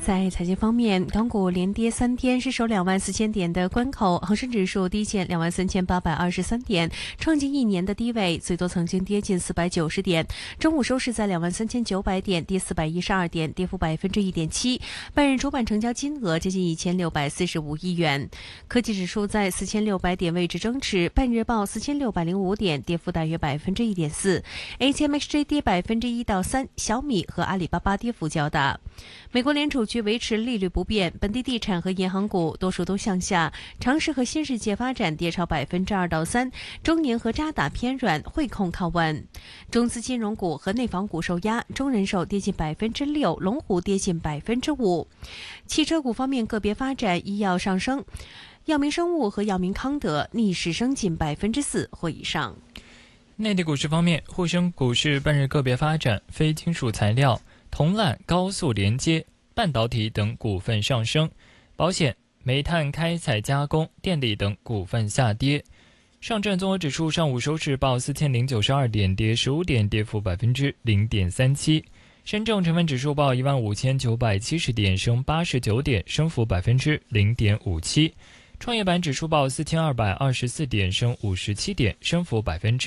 在财经方面，港股连跌3天，失守24000点的关口，恒生指数低见23823点，创近1年的低位，最多曾经跌近490点。中午收市在23900点，跌412点，跌幅1.7%。半日主板成交金额接近1645亿元。科技指数在4600点位置争持，半日报4605点，跌幅大约1.4%。ATMXJ 跌1%到3%，小米和阿里巴巴跌幅较大。美国联储局维持利率不变，本地地产和银行股多数都向下，长实和新世界发展跌超2%到3%，中银和渣打偏软，汇控靠稳。中资金融股和内房股受压，中人寿跌近6%，龙湖跌近5%。汽车股方面个别发展，医药上升，药明生物和药明康德逆势升近4%或以上。 内地股市方面，沪深股市半日个别发展，非金属材料、铜缆、高速连接、半导体等股份上升，保险、煤炭开采加工、电力等股份下跌。上证综合指数上午收市报4092点，跌15点，跌幅0.37%。深证成分指数报15970点，升89点，升幅0.57%。创业板指数报4224点，升57点，升幅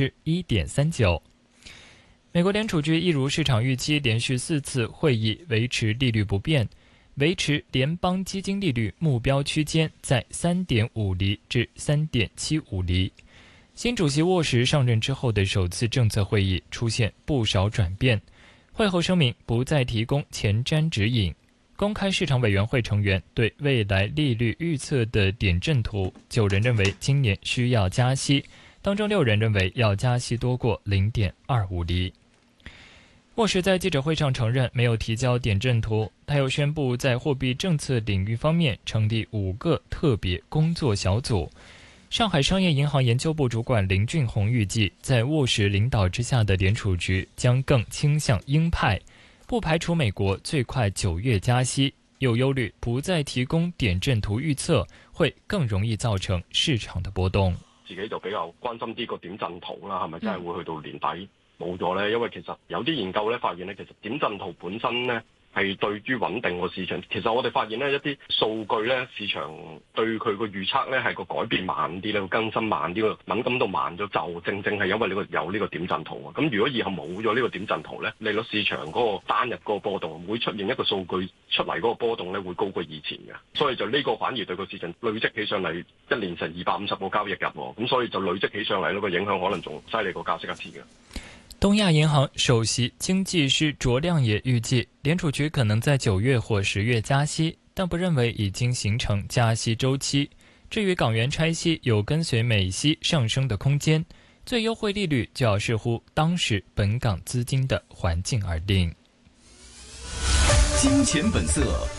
1.39%。美国联储局一如市场预期，连续4次会议维持利率不变，维持联邦基金利率目标区间在3.5厘至3.75厘。新主席沃什上任之后的首次政策会议出现不少转变，会后声明不再提供前瞻指引。公开市场委员会成员对未来利率预测的点阵图，9人认为今年需要加息，当中6人认为要加息多过0.25厘。沃什在记者会上承认没有提交点阵图，他又宣布在货币政策领域方面成立5个特别工作小组。上海商业银行研究部主管林俊宏预计，在沃什领导之下的联储局将更倾向鹰派，不排除美国最快9月加息，又忧虑不再提供點陣圖預測會更容易造成市場的波動。 自己就比較關心啲個點陣圖啦，係咪真係會去到年底冇咗呢？因為其實有啲研究咧發現咧，其實點陣圖本身咧係對於穩定個市場，其實我哋發現咧一啲數據咧市場對佢個預測咧係個改變慢啲咧，更新慢啲，敏感度慢咗，就正正係因為有呢個點陣圖啊。咁如果以後冇咗呢個點陣圖咧，利率市場嗰個單日嗰個波動會出現一個數據出嚟嗰個波動咧會高過以前嘅，所以就呢個反而對個市場累積起上嚟一年成250個交易日喎，咁所以就累積起上嚟呢個影響可能仲犀利過加息一次嘅。 東亞銀行首席經濟師卓亮也預計，聯儲局可能在9月或10月加息，但不認為已經形成加息週期。至於港元拆息有跟隨美息上升的空間，最優惠利率就要視乎當時本港資金的環境而定。 金錢本色，